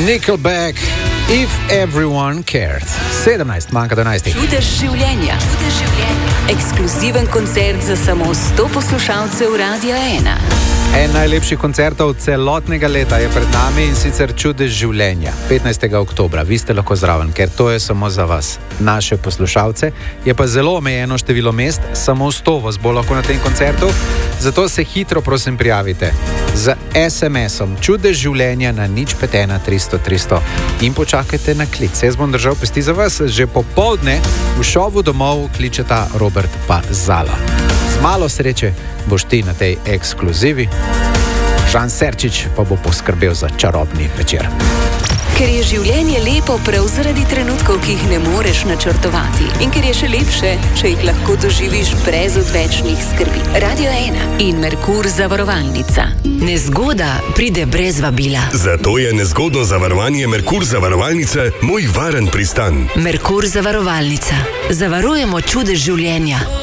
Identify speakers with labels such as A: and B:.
A: Nickelback, If Everyone Cared. 17, manjka 12.
B: Čudež življenja. Ekskluziven koncert za samo 100 poslušalcev Radia 1.
A: En najlepših koncertov celotnega leta je pred nami in sicer Čudež življenja. 15. oktobra. Vi ste lahko zraven, ker to je samo za vas, naše poslušalce. Je pa zelo omejeno število mest, samo 100 vas bo lahko na tem koncertu. Zato se hitro prosim prijavite z SMS-om Čudež življenja na 051 300 300 in počakajte na klic. Jaz bom držal pesti za vas. Že popoldne v šovu domov kličeta Robert pa Zala. Z malo sreče boš ti na tej ekskluzivi. Žan Serčič pa bo poskrbel za čarobni večer.
B: Ker je življenje lepo prav zaradi trenutkov, ki jih ne moreš načrtovati. In ker je še lepše, če jih lahko doživiš brez odvečnih skrbi. Radio 1 in Merkur zavarovalnica. Nezgoda pride brez vabila.
C: Zato je nezgodno zavarovanje Merkur zavarovalnice moj varen pristan.
B: Merkur zavarovalnica. Zavarujemo čudež življenja.